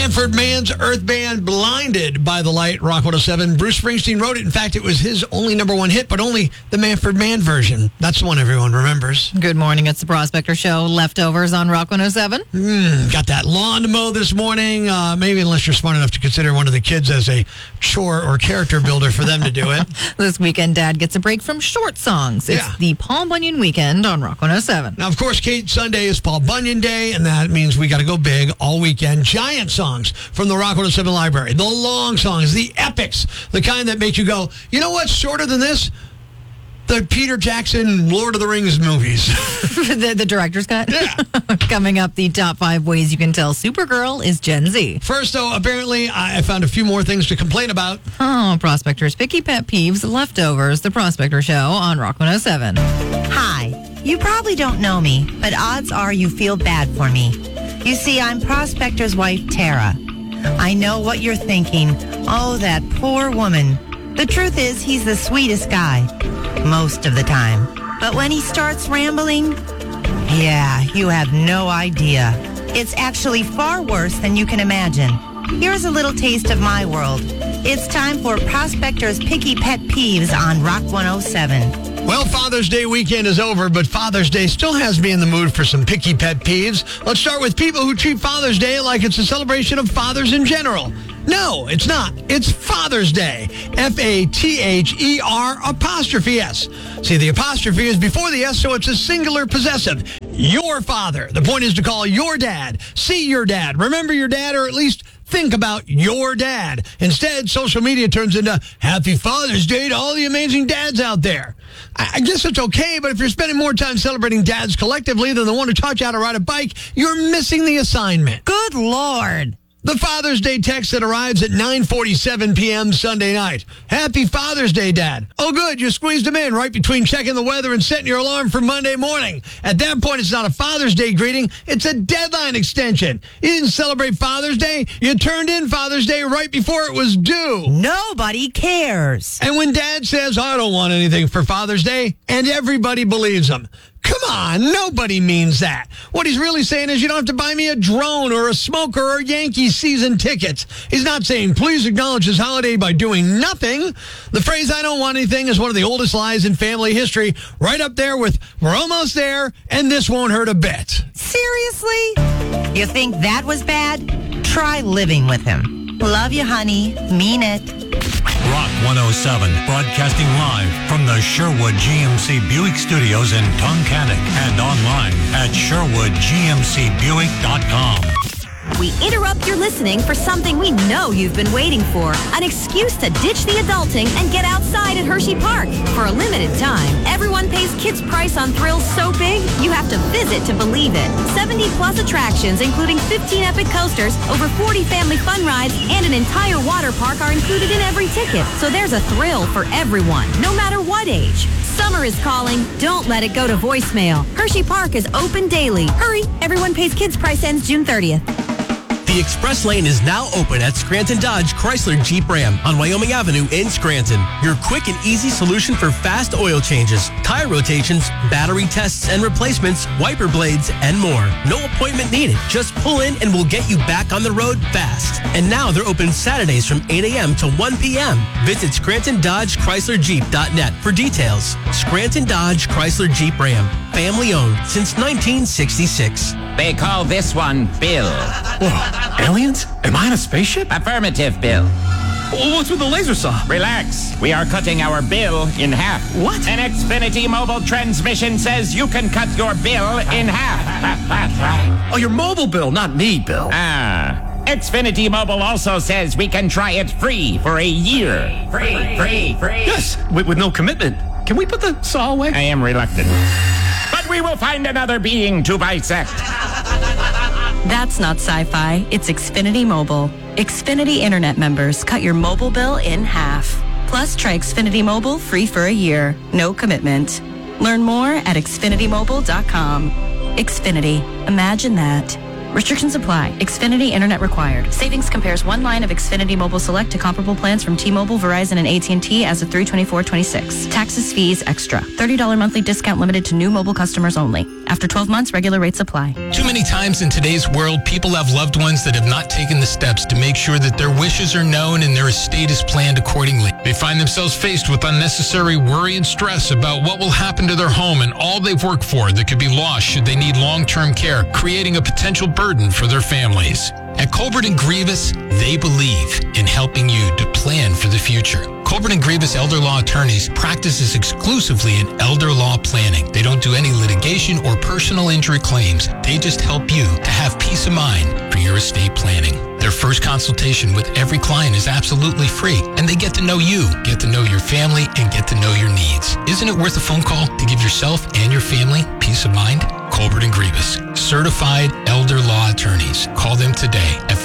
Manfred Mann's Earth Band, Blinded by the Light, Rock 107. Bruce Springsteen wrote it. In fact, it was his only number one hit, but only the Manfred Mann version. That's the one everyone remembers. Good morning. It's the Prospector Show. Leftovers on Rock 107. Got that lawn to mow this morning. Maybe unless you're smart enough to consider one of the kids as a chore or character builder for them to do it. This weekend, Dad gets a break from short songs. It's the Paul Bunyan weekend on Rock 107. Now, of course, Kate, Sunday is Paul Bunyan Day, and that means we got to go big all weekend. Giant songs from the Rock 107 library. The long songs, the epics, the kind that make you go, you know what's shorter than this? The Peter Jackson Lord of the Rings movies. the director's cut? Yeah. Coming up, the top 5 ways you can tell Supergirl is Gen Z. First, though, apparently, I found a few more things to complain about. Oh, Prospector's Picky Pet Peeves, Leftovers, the Prospector Show on Rock 107. Hi. You probably don't know me, but odds are you feel bad for me. You see, I'm Prospector's wife, Tara. I know what you're thinking. Oh, that poor woman. The truth is, he's the sweetest guy. Most of the time. But when he starts rambling, yeah, you have no idea. It's actually far worse than you can imagine. Here's a little taste of my world. It's time for Prospector's Picky Pet Peeves on Rock 107. Well, Father's Day weekend is over, but Father's Day still has me in the mood for some picky pet peeves. Let's start with people who treat Father's Day like it's a celebration of fathers in general. No, it's not. It's Father's Day. Father apostrophe S. See, the apostrophe is before the S, so it's a singular possessive. Your father. The point is to call your dad, see your dad, remember your dad, or at least think about your dad. Instead, social media turns into Happy Father's Day to all the amazing dads out there. I guess it's okay, but if you're spending more time celebrating dads collectively than the one who taught you how to ride a bike, you're missing the assignment. Good Lord. The Father's Day text that arrives at 9:47 p.m. Sunday night. Happy Father's Day, Dad. Oh, good. You squeezed him in right between checking the weather and setting your alarm for Monday morning. At that point, it's not a Father's Day greeting. It's a deadline extension. You didn't celebrate Father's Day. You turned in Father's Day right before it was due. Nobody cares. And when Dad says, I don't want anything for Father's Day, and everybody believes him. Come on, nobody means that. What he's really saying is you don't have to buy me a drone or a smoker or Yankees season tickets. He's not saying, please acknowledge this holiday by doing nothing. The phrase, I don't want anything, is one of the oldest lies in family history, right up there with, we're almost there, and this won't hurt a bit. Seriously? You think that was bad? Try living with him. Love you, honey. Mean it. Rock 107, broadcasting live from the Sherwood GMC Buick Studios in Tunkhannock and online at SherwoodGMCBuick.com. We interrupt your listening for something we know you've been waiting for. An excuse to ditch the adulting and get outside at Hershey Park. For a limited time, everyone pays kids' price on thrills so big, you have to visit to believe it. 70-plus attractions, including 15 epic coasters, over 40 family fun rides, and an entire water park are included in every ticket. So there's a thrill for everyone, no matter what age. Summer is calling. Don't let it go to voicemail. Hershey Park is open daily. Hurry, everyone pays kids' price ends June 30th. The Express Lane is now open at Scranton Dodge Chrysler Jeep Ram on Wyoming Avenue in Scranton. Your quick and easy solution for fast oil changes, tire rotations, battery tests and replacements, wiper blades, and more. No appointment needed. Just pull in and we'll get you back on the road fast. And now they're open Saturdays from 8 a.m. to 1 p.m. Visit ScrantonDodgeChryslerJeep.net for details. Scranton Dodge Chrysler Jeep Ram. Family owned since 1966. They call this one Bill. Whoa, aliens? Am I on a spaceship? Affirmative, Bill. What's with the laser saw? Relax. We are cutting our bill in half. What? An Xfinity mobile transmission says you can cut your bill in half. Oh, your mobile bill, not me, Bill. Xfinity Mobile also says we can try it free for a year. Free. Yes, with no commitment. Can we put the saw away? I am reluctant. But we will find another being to bisect. That's not sci-fi. It's Xfinity Mobile. Xfinity Internet members cut your mobile bill in half. Plus, try Xfinity Mobile free for a year. No commitment. Learn more at XfinityMobile.com. Xfinity. Imagine that. Restrictions apply. Xfinity Internet required. Savings compares one line of Xfinity Mobile Select to comparable plans from T-Mobile, Verizon, and AT&T as of 3/24/26. Taxes, fees, extra. $30 monthly discount limited to new mobile customers only. After 12 months, regular rates apply. Too many times in today's world, people have loved ones that have not taken the steps to make sure that their wishes are known and their estate is planned accordingly. They find themselves faced with unnecessary worry and stress about what will happen to their home and all they've worked for that could be lost should they need long-term care, creating a potential burden for their families. At Colbert & Grievous, they believe in helping you to plan for the future. Colbert & Grievous Elder Law Attorneys practices exclusively in elder law planning. They don't do any litigation or personal injury claims. They just help you to have peace of mind for your estate planning. Their first consultation with every client is absolutely free, and they get to know you, get to know your family, and get to know your needs. Isn't it worth a phone call to give yourself and your family peace of mind? Colbert & Grievous, certified elder law attorneys. Call them today at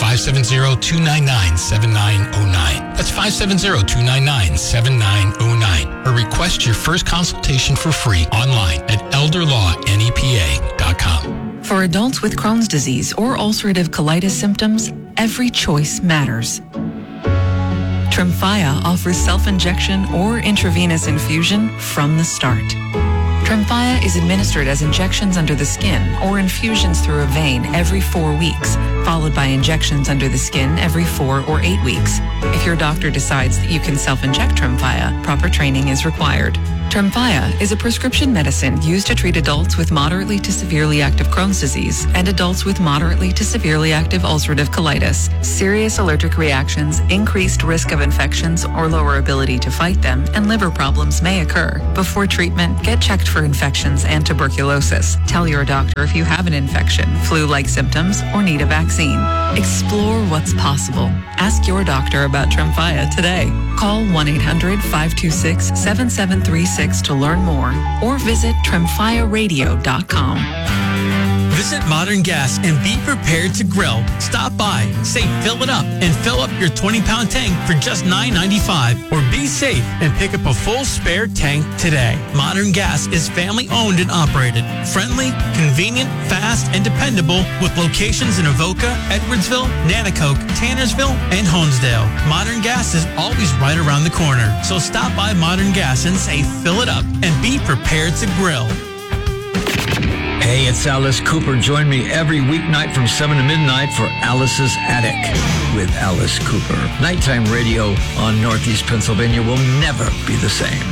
570-299-7909. That's 570-299-7909. Or request your first consultation for free online at elderlawnepa.com. For adults with Crohn's disease or ulcerative colitis symptoms, every choice matters. Tremfya offers self-injection or intravenous infusion from the start. Tremfya is administered as injections under the skin or infusions through a vein every 4 weeks, followed by injections under the skin every 4 or 8 weeks. If your doctor decides that you can self-inject Tremfya, proper training is required. Tremfya is a prescription medicine used to treat adults with moderately to severely active Crohn's disease and adults with moderately to severely active ulcerative colitis. Serious allergic reactions, increased risk of infections or lower ability to fight them, and liver problems may occur. Before treatment, get checked for infections and tuberculosis. Tell your doctor if you have an infection, flu-like symptoms, or need a vaccine. Explore what's possible. Ask your doctor about Tremfya today. Call 1-800-526-7736 to learn more, or visit tremfyaradio.com. Visit Modern Gas and be prepared to grill. Stop by, say fill it up, and fill up your 20-pound tank for just $9.95. Or be safe and pick up a full spare tank today. Modern Gas is family-owned and operated. Friendly, convenient, fast, and dependable with locations in Avoca, Edwardsville, Nanacoke, Tannersville, and Honesdale. Modern Gas is always right around the corner. So stop by Modern Gas and say fill it up and be prepared to grill. Hey, it's Alice Cooper. Join me every weeknight from 7 to midnight for Alice's Attic with Alice Cooper. Nighttime radio on Northeast Pennsylvania will never be the same.